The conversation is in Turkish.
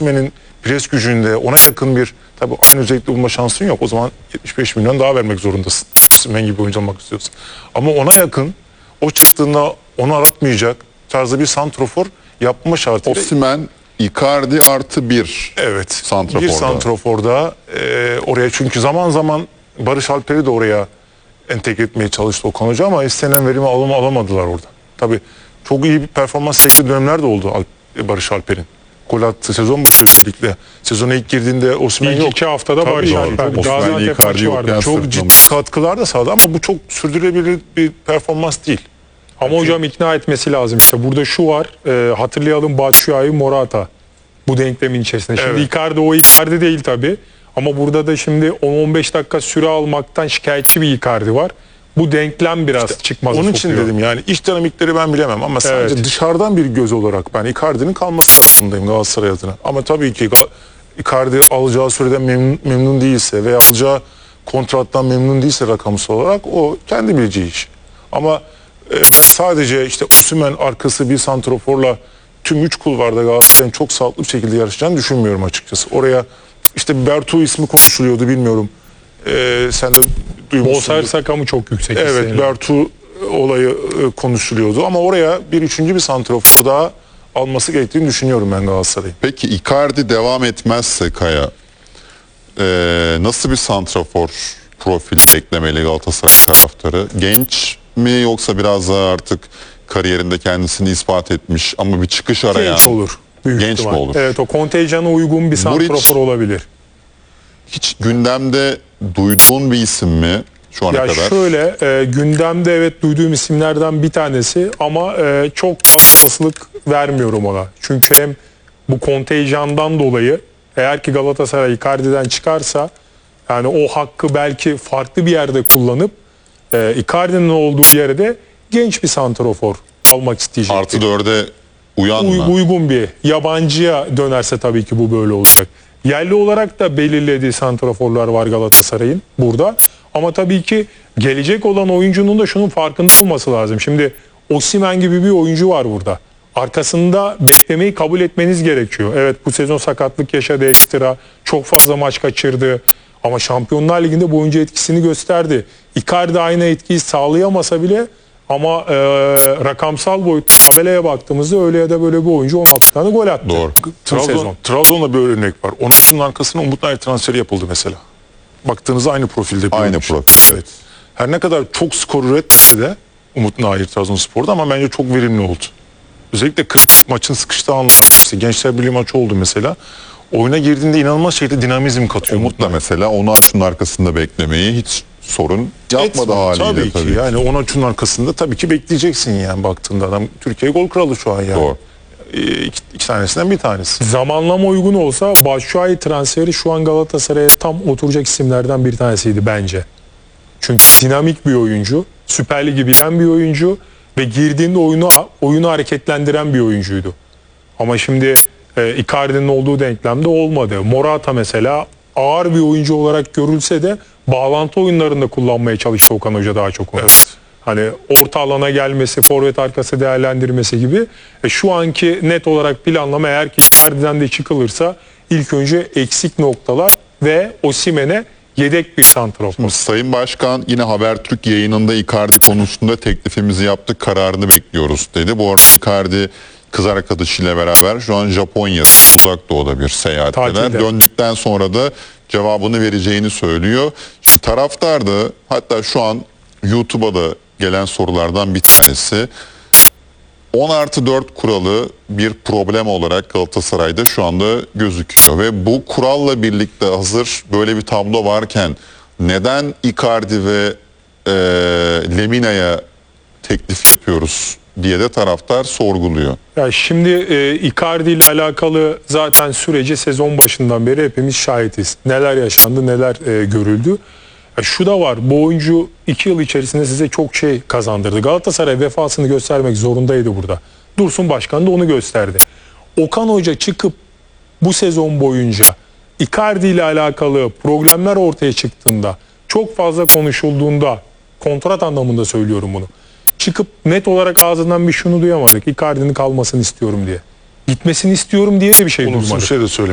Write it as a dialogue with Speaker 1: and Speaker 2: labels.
Speaker 1: Osimhen'in pres gücünde ona yakın bir, tabii aynı özellikle bulma şansın yok. O zaman 75 milyon daha vermek zorundasın. Osimhen gibi oyuncu olmak istiyorsun. Ama ona yakın, o çıktığında onu aratmayacak tarzda bir santrofor yapma şartıyla.
Speaker 2: Osimhen, Icardi +1.
Speaker 1: Evet.
Speaker 2: Santrafor'da.
Speaker 1: Bir santroforda oraya, çünkü zaman zaman Barış Alper'i de oraya entegre etmeye çalıştı Okan Hoca ama istenen verimi alamadılar orada. Tabii çok iyi bir performans sergilediği dönemler de oldu Barış Alper'in. Gol attı sezon başı özellikle. Sezona ilk girdiğinde Osimhen yok.
Speaker 3: İlk 2 haftada
Speaker 1: Tabii
Speaker 3: Barış
Speaker 1: doğru.
Speaker 3: Alper,
Speaker 2: Osimhen,
Speaker 3: Gaziantep
Speaker 2: Icardi
Speaker 3: maçı vardı.
Speaker 2: yokken
Speaker 1: Çok ciddi katkılar da sağladı ama bu çok sürdürülebilir bir performans değil.
Speaker 3: Ama hocam ikna etmesi lazım. İşte burada şu var, hatırlayalım Batshuayi, Morata bu denklemin içerisinde. Şimdi
Speaker 1: Evet.
Speaker 3: Icardi o Icardi değil tabii. Ama burada da şimdi 10-15 dakika süre almaktan şikayetçi bir Icardi var. Bu denklem biraz çıkmaz.
Speaker 1: Onun için dedim yani iç dinamikleri ben bilemem ama sadece
Speaker 3: Evet.
Speaker 1: dışarıdan bir göz olarak ben Icardi'nin kalması tarafındayım Galatasaray adına. Ama tabii ki Icardi alacağı süreden memnun değilse veya alacağı kontrattan memnun değilse rakamsal olarak o kendi bileceği iş. Ama ben sadece işte Osimhen arkası bir santroforla tüm 3 kulvarda Galatasaray'ın çok sağlıklı bir şekilde yarışacağını düşünmüyorum açıkçası. Oraya işte Bertu ismi konuşuluyordu, bilmiyorum. Sen de duymuşsundur.
Speaker 3: Bonservis rakamı çok yüksek.
Speaker 1: Evet,
Speaker 3: istenilen.
Speaker 1: Bertu olayı konuşuluyordu ama oraya üçüncü bir santrafor daha alması gerektiğini düşünüyorum ben Galatasaray'ın.
Speaker 2: Peki Icardi devam etmezse Kaya, nasıl bir santrafor profili beklemeli Galatasaray taraftarı? Genç mi yoksa biraz daha artık kariyerinde kendisini ispat etmiş ama bir çıkış arayan?
Speaker 3: Genç olur. Büyük
Speaker 2: Genç
Speaker 3: ihtimal.
Speaker 2: mi olur?
Speaker 3: Evet, o kontenjana uygun bir santrafor olabilir.
Speaker 2: Hiç gündemde duyduğun bir isim mi şu ana
Speaker 3: Ya
Speaker 2: kadar?
Speaker 3: şöyle, gündemde evet duyduğum isimlerden bir tanesi ama çok olasılık vermiyorum ona. Çünkü hem bu kontenjandan dolayı eğer ki Galatasaray Icardi'den çıkarsa yani o hakkı belki farklı bir yerde kullanıp Icardi'nin olduğu yerde genç bir santrafor almak isteyecek.
Speaker 2: +4'e uyan mı?
Speaker 3: Uygun bir yabancıya dönerse tabii ki bu böyle olacak. Yerli olarak da belirlediği santraforlar var Galatasaray'ın burada. Ama tabii ki gelecek olan oyuncunun da şunun farkında olması lazım. Şimdi Osimhen gibi bir oyuncu var burada. Arkasında beklemeyi kabul etmeniz gerekiyor. Evet, bu sezon sakatlık yaşadı ekstra. Çok fazla maç kaçırdı. Ama Şampiyonlar Ligi'nde bu oyuncu etkisini gösterdi. Icardi aynı etkiyi sağlayamasa bile ama rakamsal boyutta tabelaya baktığımızda öyle ya da böyle bir oyuncu 16 tane gol attı.
Speaker 2: Doğru.
Speaker 1: Trabzon'da böyle örnek var. Onun arkasına Umut Nayır transferi yapıldı mesela. Baktığınızda aynı profilde bir
Speaker 2: Aynı
Speaker 1: oyuncu.
Speaker 2: profil.
Speaker 1: Evet. Her ne kadar çok skor üretmesi de Umut Nayır Trabzonspor'da ama bence çok verimli oldu. Özellikle kritik maçın sıkıştığı anlar. İşte Gençler Birliği maçı oldu mesela. Oyuna girdiğinde inanılmaz şekilde dinamizm katıyor.
Speaker 2: Umut da mesela Onaçu'nun arkasında beklemeyi hiç sorun yapmadı haliyle
Speaker 1: tabii ki. Yani Onaçu'nun arkasında tabii ki bekleyeceksin yani baktığında adam Türkiye gol kralı şu an yani.
Speaker 2: Doğru.
Speaker 1: İki tanesinden bir tanesi.
Speaker 3: Zamanlama uygun olsa Batshuayi transferi şu an Galatasaray'a tam oturacak isimlerden bir tanesiydi bence. Çünkü dinamik bir oyuncu, Süper Lig'i bilen bir oyuncu ve girdiğinde oyunu hareketlendiren bir oyuncuydu. Ama şimdi Icardi'nin olduğu denklemde olmadı. Morata mesela ağır bir oyuncu olarak görülse de bağlantı oyunlarında kullanmaya çalıştı Okan Hoca daha çok onu.
Speaker 1: Evet.
Speaker 3: Hani orta alana gelmesi, forvet arkası değerlendirmesi gibi. Şu anki net olarak planlama eğer ki Icardi'den de çıkılırsa ilk önce eksik noktalar ve Osimhen'e yedek bir santrafor.
Speaker 2: Sayın Başkan yine Habertürk yayınında Icardi konusunda teklifimizi yaptık, kararını bekliyoruz dedi. Bu arada Icardi kız arkadaşıyla beraber şu an Japonya'da, Uzak Doğu'da bir seyahatteler.
Speaker 3: Tatilde.
Speaker 2: Döndükten sonra da cevabını vereceğini söylüyor. Şimdi taraftar da, hatta şu an YouTube'a da gelen sorulardan bir tanesi, 10+4 kuralı bir problem olarak Galatasaray'da şu anda gözüküyor ve bu kuralla birlikte hazır böyle bir tablo varken neden Icardi ve Lemina'ya teklif yapıyoruz diye de taraftar sorguluyor.
Speaker 3: Ya şimdi Icardi ile alakalı zaten süreci sezon başından beri hepimiz şahitiz. Neler yaşandı, neler görüldü. Şu da var, bu oyuncu 2 yıl içerisinde size çok şey kazandırdı. Galatasaray vefasını göstermek zorundaydı burada. Dursun Başkan da onu gösterdi. Okan Hoca çıkıp bu sezon boyunca Icardi ile alakalı problemler ortaya çıktığında, çok fazla konuşulduğunda, kontrat anlamında söylüyorum bunu, çıkıp net olarak ağzından bir şunu duyamadık: Icardi'nin kalmasını istiyorum diye. Gitmesini istiyorum diye de bir şey
Speaker 1: Olumsuz
Speaker 3: duymadık.
Speaker 1: bir şey de söylemiyor.